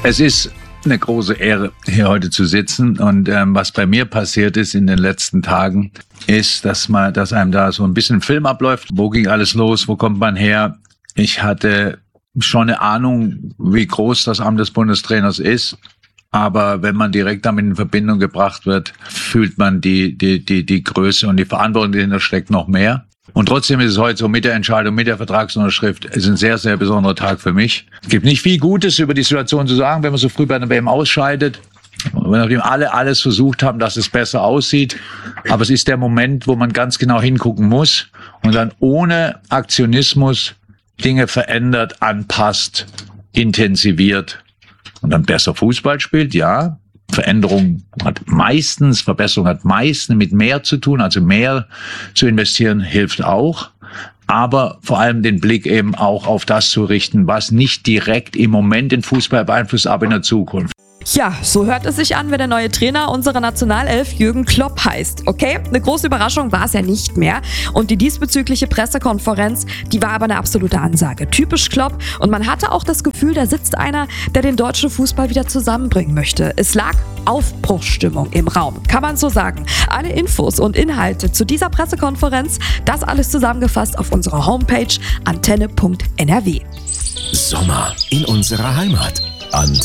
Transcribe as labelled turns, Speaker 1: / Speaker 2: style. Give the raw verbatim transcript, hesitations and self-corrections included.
Speaker 1: Es ist eine große Ehre, hier heute zu sitzen. Und ähm, was bei mir passiert ist in den letzten Tagen, ist, dass man, dass einem da so ein bisschen Film abläuft. Wo ging alles los? Wo kommt man her? Ich hatte schon eine Ahnung, wie groß das Amt des Bundestrainers ist. Aber wenn man direkt damit in Verbindung gebracht wird, fühlt man die, die, die, die Größe und die Verantwortung, die dahinter steckt, noch mehr. Und trotzdem ist es heute so mit der Entscheidung, mit der Vertragsunterschrift, ist ein sehr, sehr besonderer Tag für mich. Es gibt nicht viel Gutes über die Situation zu sagen, wenn man so früh bei einer W M ausscheidet. Wenn alle alles versucht haben, dass es besser aussieht. Aber es ist der Moment, wo man ganz genau hingucken muss und dann ohne Aktionismus Dinge verändert, anpasst, intensiviert und dann besser Fußball spielt, ja. Veränderung hat meistens, Verbesserung hat meistens mit mehr zu tun, also mehr zu investieren hilft auch, aber vor allem den Blick eben auch auf das zu richten, was nicht direkt im Moment den Fußball beeinflusst, aber in der Zukunft.
Speaker 2: Ja, so hört es sich an, wenn der neue Trainer unserer Nationalelf Jürgen Klopp heißt. Okay, eine große Überraschung war es ja nicht mehr. Und die diesbezügliche Pressekonferenz, die war aber eine absolute Ansage. Typisch Klopp. Und man hatte auch das Gefühl, da sitzt einer, der den deutschen Fußball wieder zusammenbringen möchte. Es lag Aufbruchsstimmung im Raum, kann man so sagen. Alle Infos und Inhalte zu dieser Pressekonferenz, das alles zusammengefasst auf unserer Homepage antenne punkt n r w.
Speaker 3: Sommer in unserer Heimat. Antenne.